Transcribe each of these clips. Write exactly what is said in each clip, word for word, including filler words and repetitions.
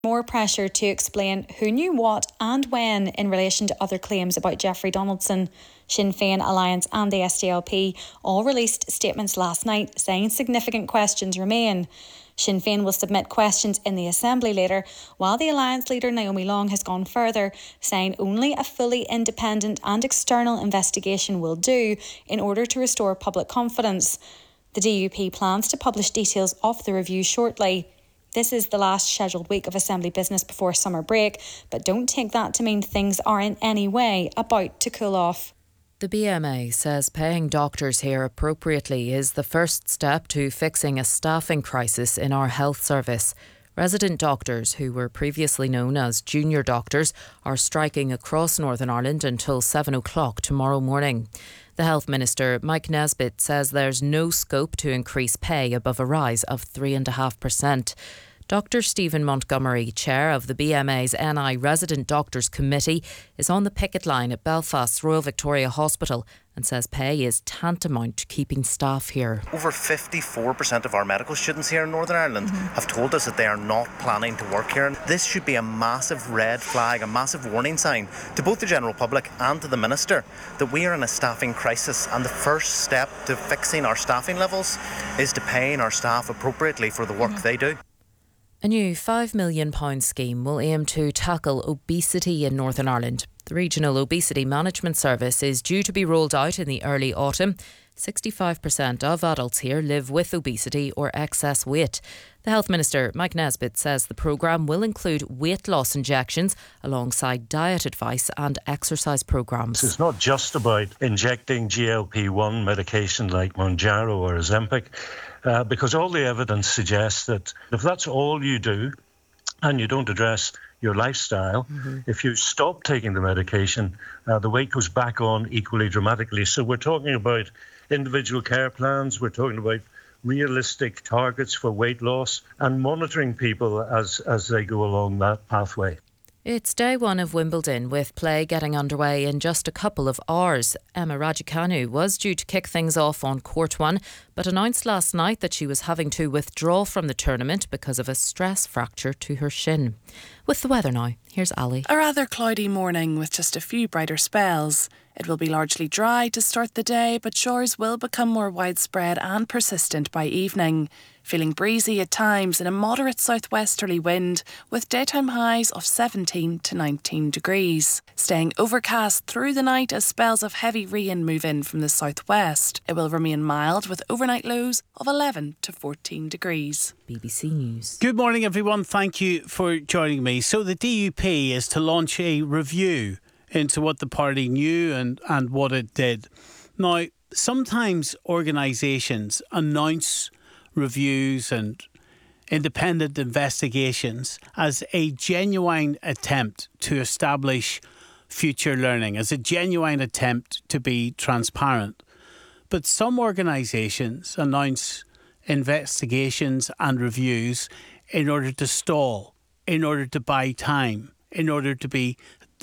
More pressure to explain who knew what and when in relation to other claims about Jeffrey Donaldson. Sinn Féin, Alliance and the S D L P all released statements last night saying significant questions remain. Sinn Féin will submit questions in the Assembly later, while the Alliance leader Naomi Long has gone further, saying only a fully independent and external investigation will do in order to restore public confidence. The D U P plans to publish details of the review shortly. This is the last scheduled week of Assembly business before summer break, but don't take that to mean things are in any way about to cool off. The B M A says paying doctors here appropriately is the first step to fixing a staffing crisis in our health service. Resident doctors, who were previously known as junior doctors, are striking across Northern Ireland until seven o'clock tomorrow morning. The Health Minister, Mike Nesbitt, says there's no scope to increase pay above a rise of three point five percent. Doctor Stephen Montgomery, chair of the B M A's N I Resident Doctors Committee, is on the picket line at Belfast's Royal Victoria Hospital and says pay is tantamount to keeping staff here. Over fifty-four percent of our medical students here in Northern Ireland mm-hmm. have told us that they are not planning to work here. And this should be a massive red flag, a massive warning sign to both the general public and to the Minister that we are in a staffing crisis, and the first step to fixing our staffing levels is to paying our staff appropriately for the work mm-hmm. they do. A new five million pounds scheme will aim to tackle obesity in Northern Ireland. The Regional Obesity Management Service is due to be rolled out in the early autumn. sixty-five percent of adults here live with obesity or excess weight. The Health Minister, Mike Nesbitt, says the programme will include weight loss injections alongside diet advice and exercise programmes. It's not just about injecting G L P one medication like Mounjaro or Ozempic, uh, because all the evidence suggests that if that's all you do and you don't address your lifestyle, mm-hmm. if you stop taking the medication, uh, the weight goes back on equally dramatically. So we're talking about individual care plans, we're talking about realistic targets for weight loss and monitoring people as, as they go along that pathway. It's day one of Wimbledon, with play getting underway in just a couple of hours. Emma Raducanu was due to kick things off on court one, but announced last night that she was having to withdraw from the tournament because of a stress fracture to her shin. With the weather now, here's Ali. A rather cloudy morning with just a few brighter spells. It will be largely dry to start the day, but showers will become more widespread and persistent by evening. Feeling breezy at times and a moderate southwesterly wind with daytime highs of seventeen to nineteen degrees. Staying overcast through the night as spells of heavy rain move in from the southwest. It will remain mild with overnight lows of eleven to fourteen degrees. B B C News. Good morning, everyone. Thank you for joining me. So the D U P is to launch a review into what the party knew and, and what it did. Now, sometimes organisations announce reviews and independent investigations as a genuine attempt to establish future learning, as a genuine attempt to be transparent. But some organisations announce investigations and reviews in order to stall, in order to buy time, in order to be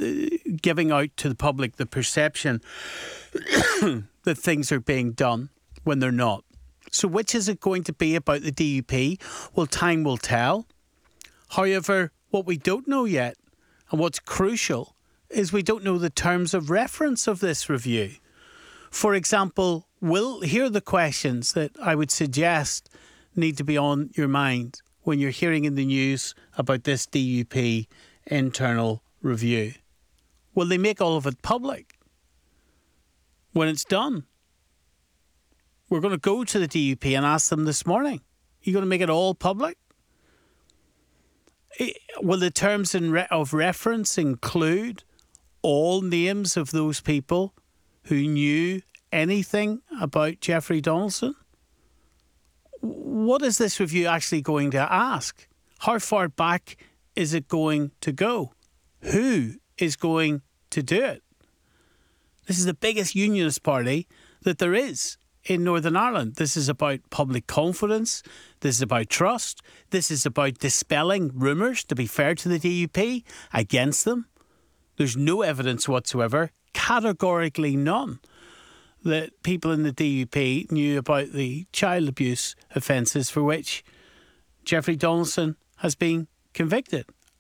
giving out to the public the perception that things are being done when they're not. So which is it going to be about the D U P? Well, time will tell. However, what we don't know yet, and what's crucial, is we don't know the terms of reference of this review. For example, will here are the questions that I would suggest need to be on your mind when you're hearing in the news about this D U P internal review. Will they make all of it public when it's done? We're going to go to the D U P and ask them this morning. Are you going to make it all public? Will the terms of reference include all names of those people who knew anything about Jeffrey Donaldson? What is this review actually going to ask? How far back is it going to go? Who is going to do it? This is the biggest unionist party that there is in Northern Ireland. This is about public confidence. This is about trust. This is about dispelling rumours, to be fair to the D U P, against them. There's no evidence whatsoever, categorically none, that people in the D U P knew about the child abuse offences for which Jeffrey Donaldson has been convicted.